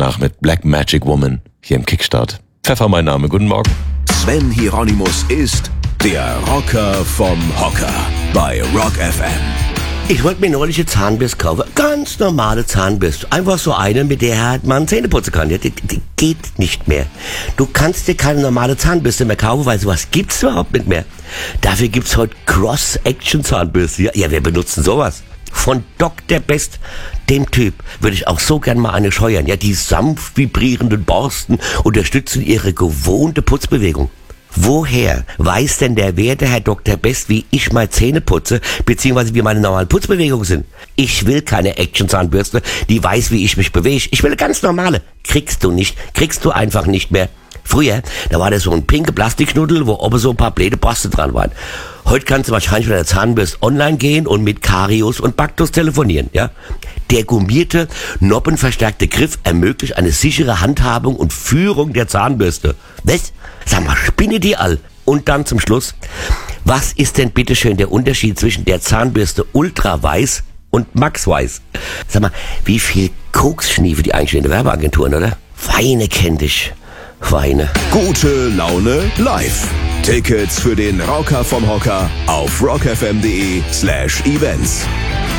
danach mit Black Magic Woman hier im Kickstart. Pfeffer mein Name, guten Morgen. Sven Hieronymus ist der Rocker vom Hocker bei Rock FM. Ich wollte mir neulich eine Zahnbürste kaufen. Ganz normale Zahnbürste. Einfach so eine, mit der halt man Zähne putzen kann. Die geht nicht mehr. Du kannst dir keine normale Zahnbürste mehr kaufen, weil sowas gibt's überhaupt nicht mehr. Dafür gibt's heute Cross-Action-Zahnbürste. Ja, wer benutzen sowas? Von Dr. Best, dem Typ, würde ich auch so gern mal eine scheuern. Ja, die sanft vibrierenden Borsten unterstützen ihre gewohnte Putzbewegung. Woher weiß denn der werte Herr Dr. Best, wie ich meine Zähne putze, beziehungsweise wie meine normalen Putzbewegungen sind? Ich will keine Action-Zahnbürste, die weiß, wie ich mich bewege. Ich will eine ganz normale. Kriegst du einfach nicht mehr. Früher, da war das so ein pinke Plastikknuddel, wo oben so ein paar blöde Borsten dran waren. Heute kannst du wahrscheinlich mit der Zahnbürste online gehen und mit Karius und Baktus telefonieren, ja? Der gummierte, noppenverstärkte Griff ermöglicht eine sichere Handhabung und Führung der Zahnbürste. Was? Sag mal, spinne die all? Und dann zum Schluss, was ist denn bitteschön der Unterschied zwischen der Zahnbürste Ultra-Weiß und Max-Weiß? Sag mal, wie viel Koks schniefen die eigentlich in den Werbeagenturen, oder? Weine kenn dich. Weine. Gute Laune live. Tickets für den Rocker vom Hocker auf rockfm.de/events.